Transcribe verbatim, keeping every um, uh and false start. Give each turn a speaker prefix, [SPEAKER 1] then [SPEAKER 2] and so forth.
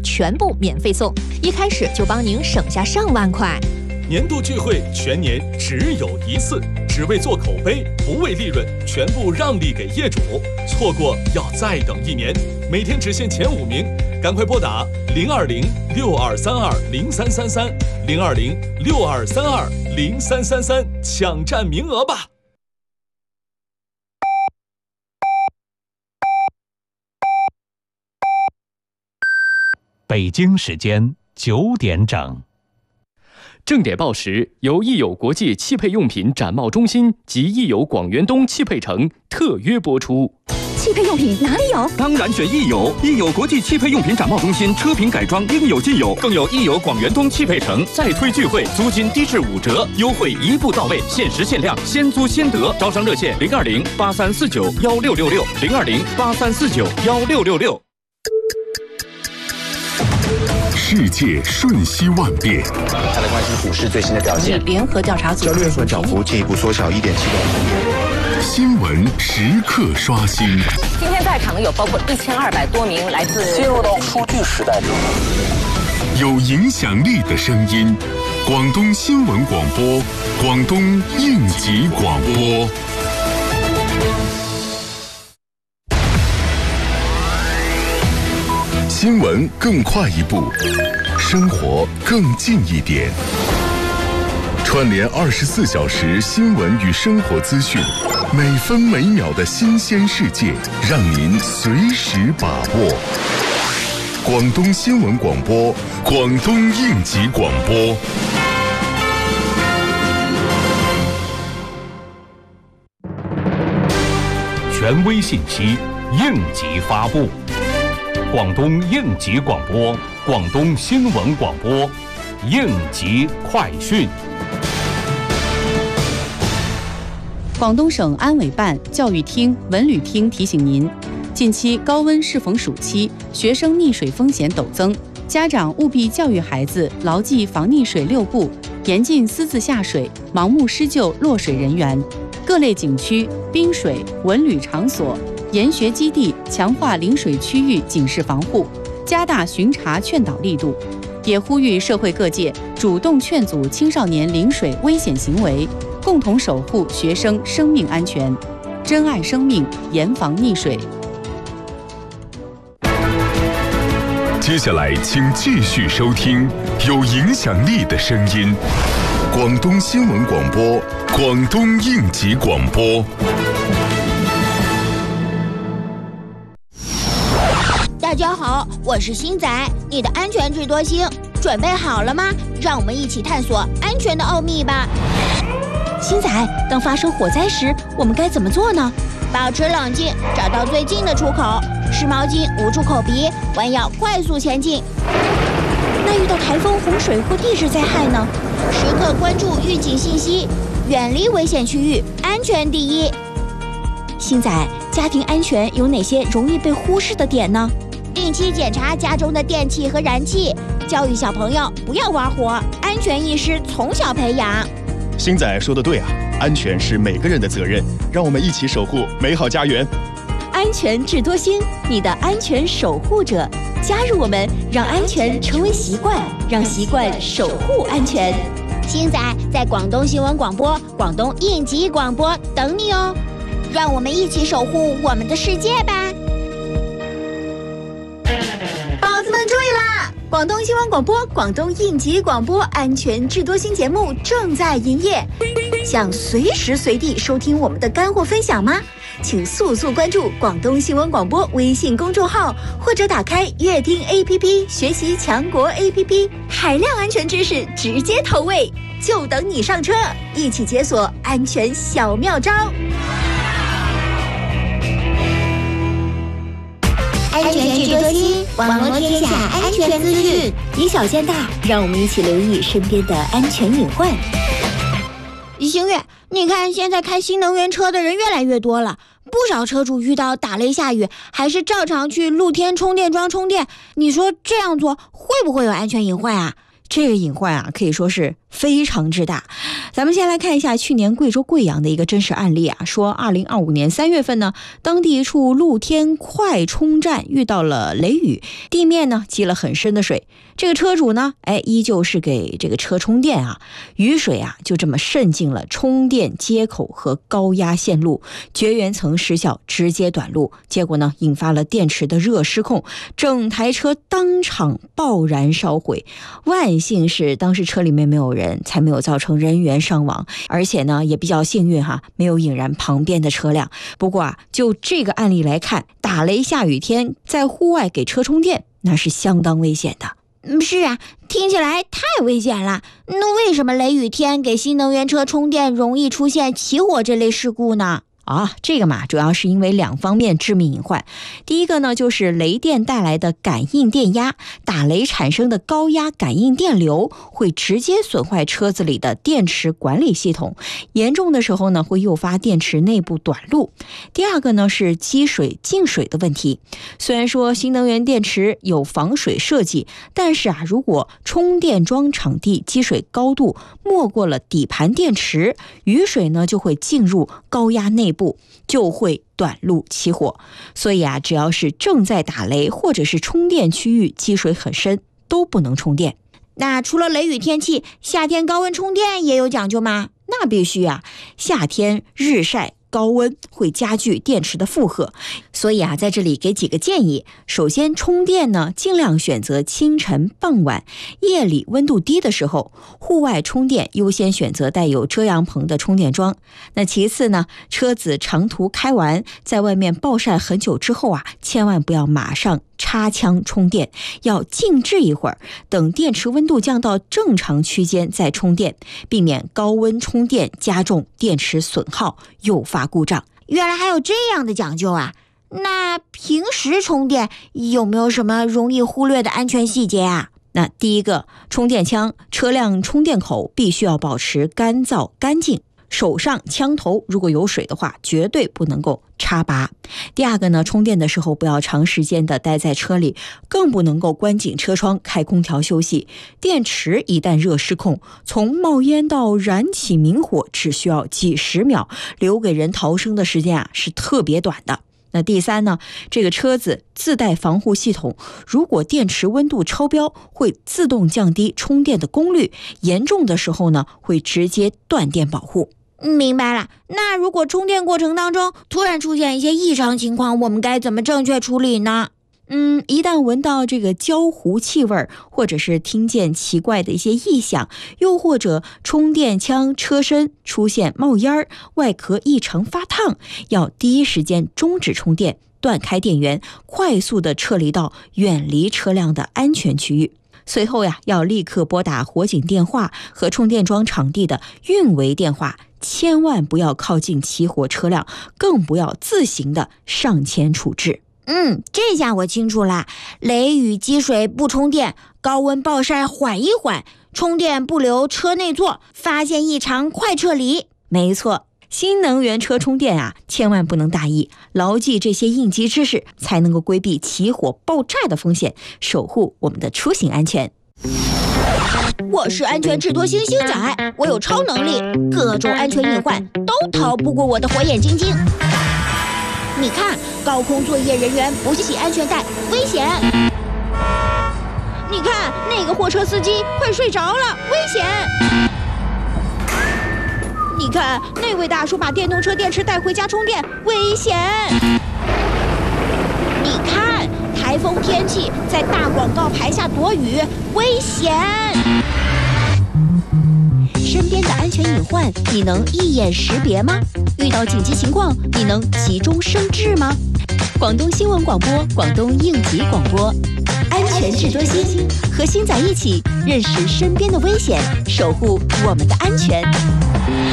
[SPEAKER 1] 全部免费送，一开始就帮您省下上万块。
[SPEAKER 2] 年度聚会全年只有一次，只为做口碑，不为利润，全部让利给业主，错过要再等一年。每天只限前五名，赶快拨打零二零六二三二零三三三零二零六二三二零三三三，抢占名额吧。
[SPEAKER 3] 北京时间九点整。
[SPEAKER 4] 正点报时由益友国际汽配用品展贸中心及益友广源东汽配城特约播出。
[SPEAKER 5] 汽配用品哪里有？
[SPEAKER 6] 当然选益友，益友国际汽配用品展贸中心，车品改装应有尽有，更有益友广源东汽配城再推聚会，租金低至五折，优惠一步到位，限时限量，先租先得。招商热线零二零八三四九幺六六六零二零八三四九幺六六六。
[SPEAKER 7] 世界瞬息万变，
[SPEAKER 8] 它的关系股市最新的表现。
[SPEAKER 5] 联合调查组
[SPEAKER 8] 交易所涨幅进一步缩小一点七个。
[SPEAKER 7] 新闻时刻刷新。
[SPEAKER 9] 今天在场有包括一千二百多名来自
[SPEAKER 8] 进入到数据时代中，
[SPEAKER 7] 有影响力的声音，广东新闻广播，广东应急广播。新闻更快一步，生活更近一点。串联二十四小时新闻与生活资讯，每分每秒的新鲜世界，让您随时把握。广东新闻广播，广东应急广播。
[SPEAKER 3] 权威信息，应急发布。广东应急广播，广东新闻广播，应急快讯。
[SPEAKER 10] 广东省安委办、教育厅、文旅厅提醒您，近期高温适逢暑期，学生溺水风险陡增，家长务必教育孩子牢记防溺水六不，严禁私自下水、盲目施救落水人员。各类景区、滨水、文旅场所、研学基地强化临水区域警示防护，加大巡查劝导力度，也呼吁社会各界主动劝阻青少年临水危险行为，共同守护学生生命安全，珍爱生命，严防溺水。
[SPEAKER 7] 接下来，请继续收听有影响力的声音——广东新闻广播，广东应急广播。
[SPEAKER 11] 大家好，我是星仔，你的安全智多星，准备好了吗？让我们一起探索安全的奥秘吧。
[SPEAKER 5] 星仔，当发生火灾时，我们该怎么做呢？
[SPEAKER 11] 保持冷静，找到最近的出口，湿毛巾捂住口鼻，弯腰快速前进。
[SPEAKER 5] 那遇到台风、洪水或地质灾害呢？
[SPEAKER 11] 时刻关注预警信息，远离危险区域，安全第一。
[SPEAKER 5] 星仔，家庭安全有哪些容易被忽视的点呢？
[SPEAKER 11] 定期检查家中的电器和燃气，教育小朋友不要玩火，安全意识从小培养。
[SPEAKER 12] 星仔说的对啊，安全是每个人的责任，让我们一起守护美好家园。
[SPEAKER 5] 安全智多星，你的安全守护者，加入我们，让安全成为习惯，让习惯守护安全。
[SPEAKER 11] 星仔在广东新闻广播、广东应急广播等你哦，让我们一起守护我们的世界吧。
[SPEAKER 5] 宝子们注意啦！广东新闻广播、广东应急广播安全智多星节目正在营业，想随时随地收听我们的干货分享吗？请速速关注广东新闻广播微信公众号，或者打开乐听 A P P 学习强国 A P P， 海量安全知识直接投喂，就等你上车，一起解锁安全小妙招。
[SPEAKER 11] 安全智多星，网罗天下安全资讯，
[SPEAKER 5] 以小见大，让我们一起留意身边的安全隐患。
[SPEAKER 11] 星月，你看现在开新能源车的人越来越多了，不少车主遇到打雷下雨还是照常去露天充电桩充电，你说这样做会不会有安全隐患啊？
[SPEAKER 13] 这个隐患啊，可以说是非常之大。
[SPEAKER 5] 咱们先来看一下去年贵州贵阳的一个真实案例啊，说二零二五年三月份呢，当地一处露天快充站遇到了雷雨，地面呢积了很深的水。这个车主呢，哎，依旧是给这个车充电啊，雨水啊就这么渗进了充电接口和高压线路，绝缘层失效，直接短路，结果呢引发了电池的热失控，整台车当场爆燃烧毁。万幸是当时车里面没有人，才没有造成人员伤亡，而且呢也比较幸运哈，没有引燃旁边的车辆。不过啊，就这个案例来看，打雷下雨天在户外给车充电，那是相当危险的。
[SPEAKER 11] 嗯，是啊，听起来太危险了。那为什么雷雨天给新能源车充电容易出现起火这类事故呢？
[SPEAKER 5] 啊，这个嘛，主要是因为两方面致命隐患。第一个呢，就是雷电带来的感应电压，打雷产生的高压感应电流会直接损坏车子里的电池管理系统，严重的时候呢，会诱发电池内部短路。第二个呢，是积水进水的问题。虽然说新能源电池有防水设计，但是啊，如果充电桩场地积水高度没过了底盘电池，雨水呢就会进入高压内部，就会短路起火。所以啊，只要是正在打雷或者是充电区域积水很深，都不能充电。
[SPEAKER 11] 那除了雷雨天气，夏天高温充电也有讲究吗？
[SPEAKER 5] 那必须啊，夏天日晒高温会加剧电池的负荷，所以啊，在这里给几个建议。首先，充电呢，尽量选择清晨、傍晚、夜里温度低的时候，户外充电优先选择带有遮阳棚的充电桩。那其次呢，车子长途开完，在外面暴晒很久之后啊，千万不要马上插枪充电，要静置一会儿，等电池温度降到正常区间再充电，避免高温充电加重电池损耗，诱发故障。
[SPEAKER 11] 原来还有这样的讲究啊！那平时充电有没有什么容易忽略的安全细节啊？
[SPEAKER 5] 那第一个，充电枪、车辆充电口必须要保持干燥干净。手上枪头如果有水的话，绝对不能够插拔。第二个呢，充电的时候不要长时间的待在车里，更不能够关紧车窗开空调休息。电池一旦热失控，从冒烟到燃起明火只需要几十秒，留给人逃生的时间啊是特别短的。那第三呢，这个车子自带防护系统，如果电池温度超标，会自动降低充电的功率，严重的时候呢，会直接断电保护。
[SPEAKER 11] 明白了。那如果充电过程当中突然出现一些异常情况，我们该怎么正确处理呢？
[SPEAKER 5] 嗯，一旦闻到这个焦糊气味，或者是听见奇怪的一些异响，又或者充电枪车身出现冒烟、外壳异常发烫，要第一时间终止充电，断开电源，快速的撤离到远离车辆的安全区域。随后呀，要立刻拨打火警电话和充电桩场地的运维电话，千万不要靠近起火车辆，更不要自行的上前处置。
[SPEAKER 11] 嗯，这下我清楚了。雷雨积水不充电，高温暴晒缓一缓，充电不留车内座，发现异常快撤离。
[SPEAKER 5] 没错，新能源车充电啊，千万不能大意，牢记这些应急知识，才能够规避起火爆炸的风险，守护我们的出行安全。
[SPEAKER 11] 我是安全智多星星仔，我有超能力，各种安全隐患都逃不过我的火眼金睛。你看，高空作业人员不系安全带，危险！你看，那个货车司机快睡着了，危险！你看，那位大叔把电动车电池带回家充电，危险！你看，台风天气在大广告牌下躲雨，危险！
[SPEAKER 1] 身边的安全隐患，你能一眼识别吗？遇到紧急情况，你能急中生智吗？广东新闻广播，广东应急广播，安全智多星，和星仔一起认识身边的危险，守护我们的安全。